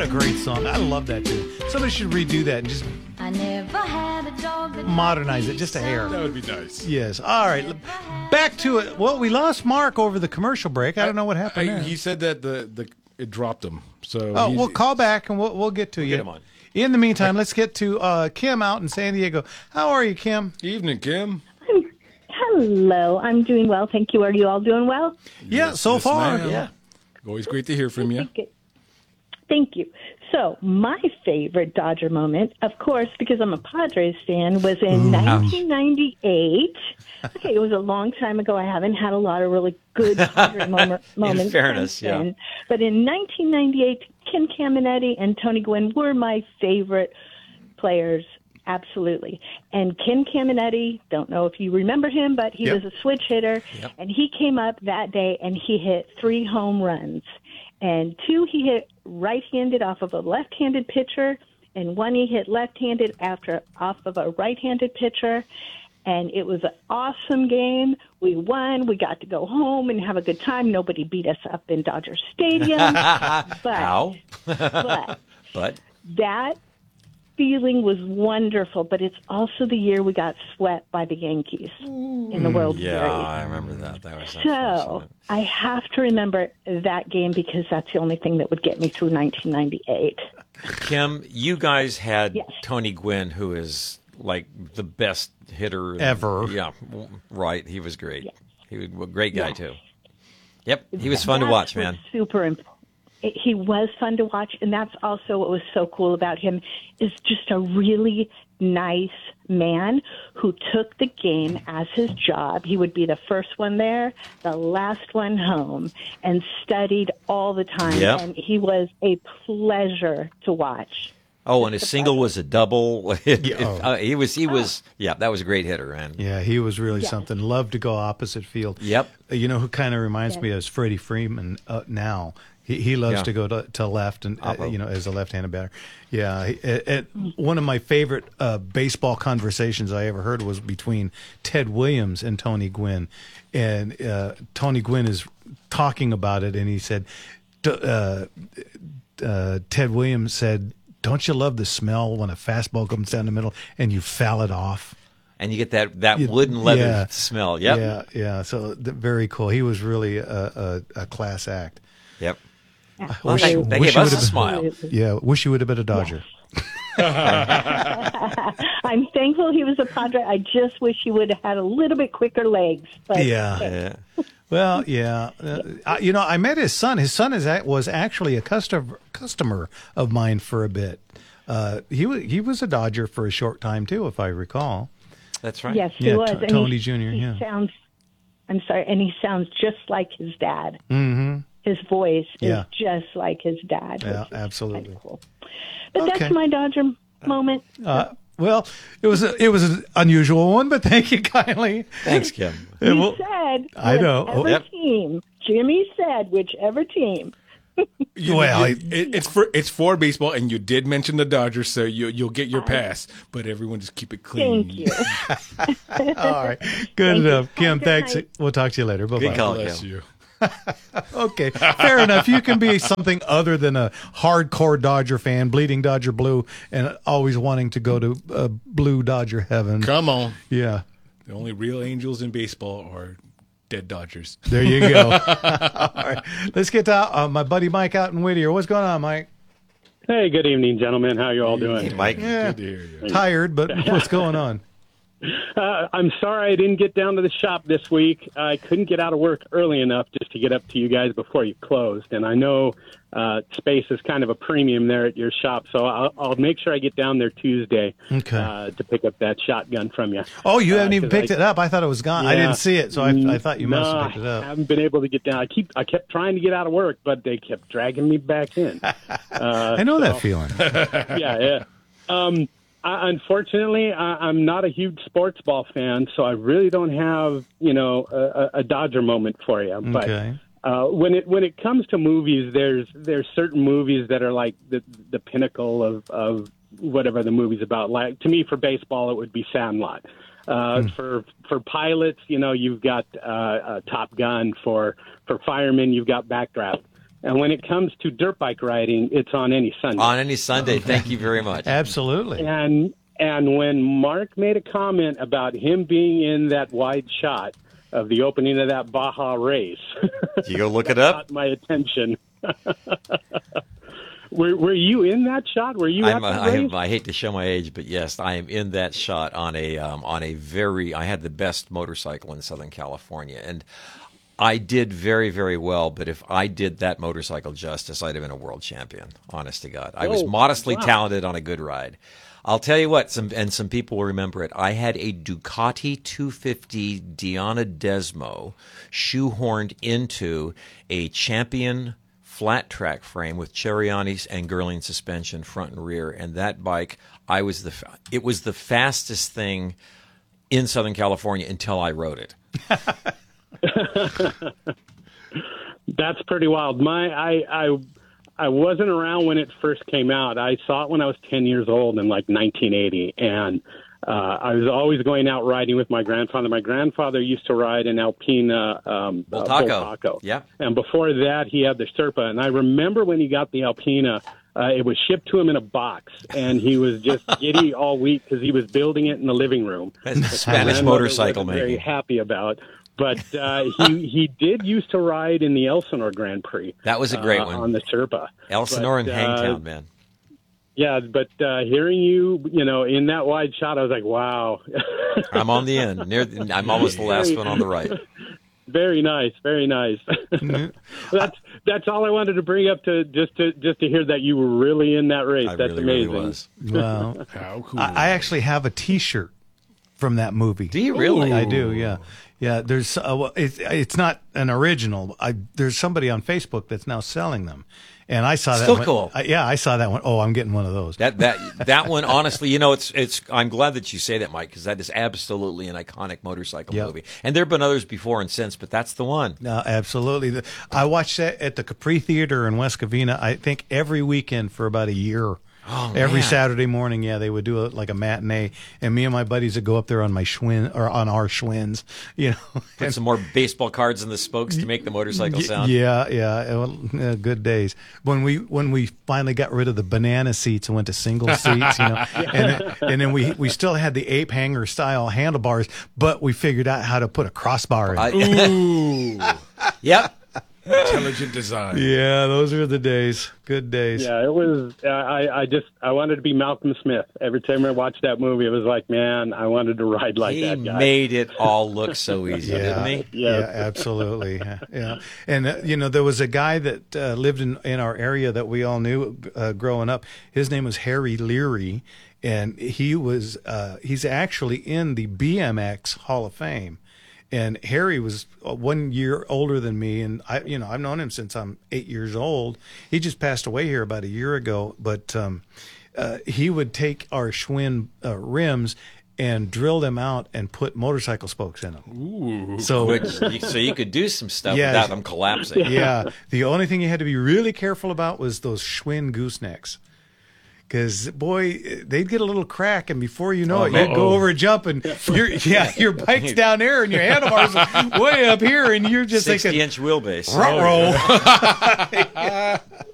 a great song. I love that tune. Somebody should redo that and just I never had a dog that modernize it just a hair. That would be nice. Yes. All right. Back to it. Well, we lost Mark over the commercial break. I don't know what happened there. He said that it dropped him. So we'll call back and we'll get to you. Get him on. In the meantime, let's get to Kim out in San Diego. How are you, Kim? Evening, Kim. Hello, I'm doing well. Thank you. Are you all doing well? Yeah, so far. Ma'am. Yeah. Always great to hear from you. Thank you. So, my favorite Dodger moment, of course, because I'm a Padres fan, was in 1998. Okay, it was a long time ago. I haven't had a lot of really good Padre moments. In fairness, since then. But in 1998, Ken Caminetti and Tony Gwynn were my favorite players. Absolutely. And Ken Caminetti, don't know if you remember him, but he was a switch hitter. Yep. And he came up that day and he hit 3 home runs. And 2 he hit right-handed off of a left-handed pitcher, and 1 he hit left-handed off of a right-handed pitcher. And it was an awesome game. We won. We got to go home and have a good time. Nobody beat us up in Dodger Stadium. How? But that feeling was wonderful, but it's also the year we got swept by the Yankees in the World Series. Yeah, I remember that. That was So unfortunate. I have to remember that game because that's the only thing that would get me through 1998. Kim, you guys had Yes. Tony Gwynn, who is like the best hitter Ever. Yeah, right. He was great. Yes. He was a great guy, Yes. too. Yep, he was fun to That watch, was man. Super important. He was fun to watch, and that's also what was so cool about him is just a really nice man who took the game as his job. He would be the first one there, the last one home, and studied all the time. Yep. And he was a pleasure to watch. Oh, and his single was a double. Yeah. He was. Yeah, that was a great hitter, man. Yeah, he was really something. Loved to go opposite field. Yep. You know who kind of reminds me is Freddie Freeman now. He loves to go to left and as a left-handed batter. Yeah, one of my favorite baseball conversations I ever heard was between Ted Williams and Tony Gwynn, and Tony Gwynn is talking about it, and he said, Ted Williams said, "Don't you love the smell when a fastball comes down the middle and you foul it off?" And you get that wooden leather smell. Yep. Yeah. So very cool. He was really a class act. Yep. Wish- They wish gave you us a would've- smile. Yeah, wish you would have been a Dodger. I'm thankful he was a Padre. I just wish he would have had a little bit quicker legs. But Yeah. Well, yeah. I met his son. His son was actually a customer of mine for a bit. He was a Dodger for a short time too, if I recall. That's right. yes, he Yeah, was. And Tony he, Jr., He yeah. sounds. I'm sorry, and he sounds just like his dad. Mm-hmm. His voice Yeah. is just like his dad. Yeah, which is absolutely. kinda cool. But Okay. that's my Dodger moment. Well, it was an unusual one, but thank you kindly. Thanks, Kim. He said, I know. whichever Yep. team. Jimmy said, whichever team. It's for baseball, and you did mention the Dodgers, so you'll get your pass. But everyone just keep it clean. Thank you. All right. Good enough. Have a Kim, good thanks. night. We'll talk to you later. Bye-bye. Good call, Bless Kim. you. Okay, fair enough. You can be something other than a hardcore Dodger fan, bleeding Dodger blue, and always wanting to go to blue Dodger heaven. Come on. Yeah, The only real angels in baseball are dead Dodgers. there you go. All right, let's get to my buddy Mike out in Whittier. What's going on, Mike? Hey, good evening, gentlemen. How you all doing? Hey, Mike. Yeah, Good to hear you. tired, but what's going on? I'm sorry I didn't get down to the shop this week. I couldn't get out of work early enough just to get up to you guys before you closed. And I know space is kind of a premium there at your shop, so I'll make sure I get down there Tuesday Okay. to pick up that shotgun from you. Oh, you haven't even 'cause picked it up. I thought it was gone. I Yeah. didn't see it, so I thought you must have picked it I up. haven't been able to get down. I kept trying to get out of work, but they kept dragging me back in. I know that feeling. Yeah. Unfortunately, I'm not a huge sports ball fan, so I really don't have, a Dodger moment for you. But Okay. when it comes to movies, there's certain movies that are like the pinnacle of whatever the movie's about. Like to me, for baseball, it would be Sandlot. For pilots, you've got Top Gun. For firemen, you've got Backdraft. And when it comes to dirt bike riding, it's on any Sunday. On any Sunday. Thank you very much. Absolutely. And when Mark made a comment about him being in that wide shot of the opening of that Baja race, You go look it up. caught my attention. Were you in that shot? Were you at that race? I hate to show my age, but yes, I am in that shot on a very. I had the best motorcycle in Southern California, and I did very, very well. But if I did that motorcycle justice, I'd have been a world champion. Honest to God, I was modestly talented on a good ride. I'll tell you what, some people will remember it. I had a Ducati 250 Diana Desmo shoehorned into a Champion flat track frame with Cheriani's and Girling suspension front and rear, and that bike, it was the fastest thing in Southern California until I rode it. That's pretty wild. I wasn't around when it first came out. I saw it when I was 10 years old in like 1980, and I was always going out riding with my grandfather. My grandfather used to ride an Alpina Bultaco. Yeah. And before that, he had the Sherpa. And I remember when he got the Alpina, it was shipped to him in a box, and he was just giddy all week because he was building it in the living room. That's the Spanish motorcycle making. Very making. happy about. But he did used to ride in the Elsinore Grand Prix. That was a great one. On the Sherpa. Elsinore and Hangtown, man. Yeah, but hearing you, in that wide shot, I was like, wow. I'm on the end. I'm almost the last one on the right. Very nice, very nice. That's all I wanted to bring up to hear that you were really in that race. That's amazing. Really was. Well, How cool. I actually have a T-shirt from that movie. Do you really? I do. Yeah. Yeah. There's it's not an original. There's somebody on Facebook that's now selling them, and I saw that. Still one. cool. I saw that one. Oh, I'm getting one of those. That one, honestly, it's. I'm glad that you say that, Mike, because that is absolutely an iconic motorcycle movie. And there have been others before and since, but that's the one. No, absolutely. I watched that at the Capri Theater in West Covina. I think every weekend for about a year. Oh, every man. Saturday morning, they would do like a matinee, and me and my buddies would go up there on my Schwinn or on our Schwinns, Put some more baseball cards in the spokes to make the motorcycle sound. Yeah. Good days. When we finally got rid of the banana seats and went to single seats, and then we still had the ape hanger style handlebars, but we figured out how to put a crossbar in. Ooh. Yep. Intelligent design. Yeah, those were the days. Good days. Yeah, it was. I wanted to be Malcolm Smith. Every time I watched that movie, it was like, man, I wanted to ride like that guy. He made it all look so easy, didn't he? Yeah. Yeah, absolutely. Yeah. And, there was a guy that lived in our area that we all knew growing up. His name was Harry Leary, and he's actually in the BMX Hall of Fame. And Harry was 1 year older than me, and I've known him since I'm 8 years old. He just passed away here about a year ago, but he would take our Schwinn rims and drill them out and put motorcycle spokes in them. Ooh. So you could do some stuff without them collapsing. Yeah. The only thing you had to be really careful about was those Schwinn goosenecks. Because, boy, they'd get a little crack, and before you know it, you'd go over a jump, and your bike's down there, and your handlebars are way up here, and you're just 60-inch thinking, wheelbase. roll.